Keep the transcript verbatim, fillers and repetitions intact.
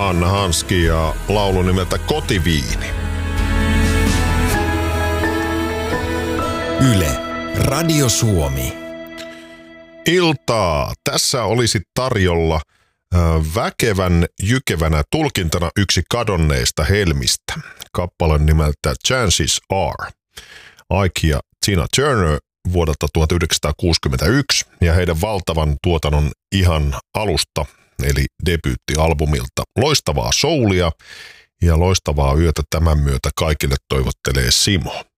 Anna Hanski ja laulu nimeltä Kotiviini. Yle, Radio Suomi. Iltaa. Tässä olisi tarjolla äh, väkevän jykevänä tulkintana yksi kadonneista helmistä. Kappale nimeltä Chances Are. Ike ja Tina Turner vuodelta tuhatyhdeksänsataakuusikymmentäyksi ja heidän valtavan tuotannon ihan alusta, eli debyyttialbumilta. Loistavaa soulia ja loistavaa yötä tämän myötä kaikille toivottelee Simo.